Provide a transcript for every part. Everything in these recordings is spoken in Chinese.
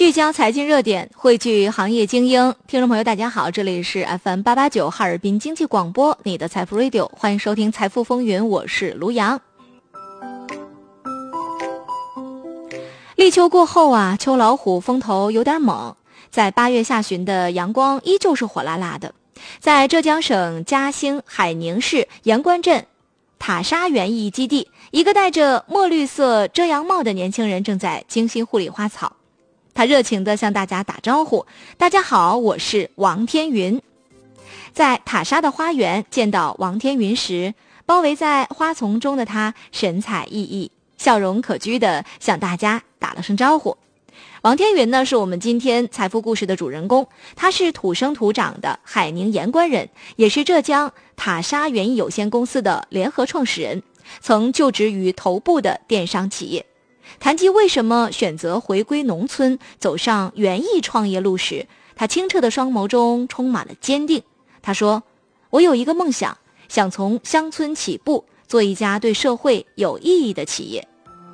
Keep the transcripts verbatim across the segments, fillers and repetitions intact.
聚焦财经热点，汇聚行业精英。听众朋友大家好，这里是 F M 八八九哈尔滨经济广播，你的财富 Radio， 欢迎收听财富风云，我是卢阳。立秋过后啊，秋老虎风头有点猛，在八月下旬的阳光依旧是火辣辣的。在浙江省嘉兴海宁市盐官镇塔沙园艺基地，一个戴着墨绿色遮阳帽的年轻人正在精心护理花草。他热情地向大家打招呼：大家好，我是王天云。在塔沙的花园见到王天云时，包围在花丛中的他神采奕奕，笑容可掬地向大家打了声招呼。王天云呢，是我们今天财富故事的主人公，他是土生土长的海宁盐官人，也是浙江塔沙园艺有限公司的联合创始人，曾就职于头部的电商企业。谈及为什么选择回归农村，走上园艺创业路时，他清澈的双眸中充满了坚定。他说：我有一个梦想，想从乡村起步，做一家对社会有意义的企业。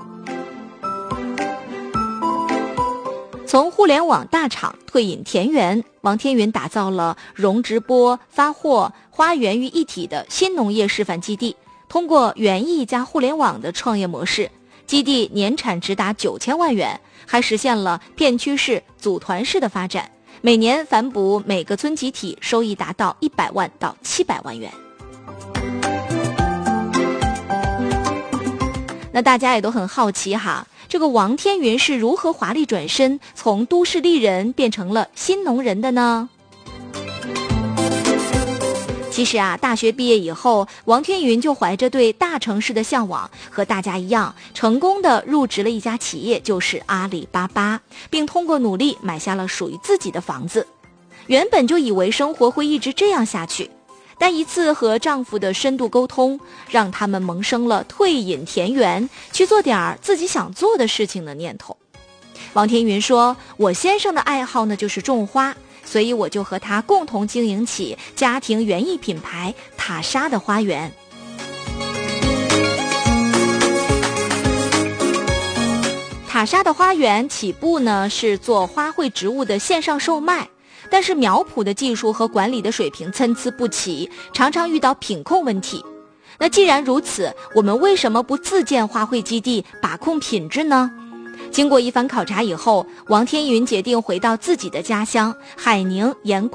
从互联网大厂退隐田园，王天云打造了融直播、发货、花园于一体的新农业示范基地。通过园艺加互联网的创业模式，基地年产直达九千万元，还实现了片区式、组团式的发展，每年反哺每个村集体收益达到一百万到七百万元。那大家也都很好奇哈，这个王天云是如何华丽转身，从都市丽人变成了新农人的呢？其实啊，大学毕业以后，王天云就怀着对大城市的向往，和大家一样，成功的入职了一家企业，就是阿里巴巴，并通过努力买下了属于自己的房子。原本就以为生活会一直这样下去，但一次和丈夫的深度沟通，让他们萌生了退隐田园，去做点自己想做的事情的念头。王天云说：我先生的爱好呢就是种花，所以我就和他共同经营起家庭园艺品牌塔沙的花园。塔沙的花园起步呢是做花卉植物的线上售卖，但是苗圃的技术和管理的水平参差不齐，常常遇到品控问题。那既然如此，我们为什么不自建花卉基地，把控品质呢？经过一番考察以后，王天云决定回到自己的家乡海宁盐官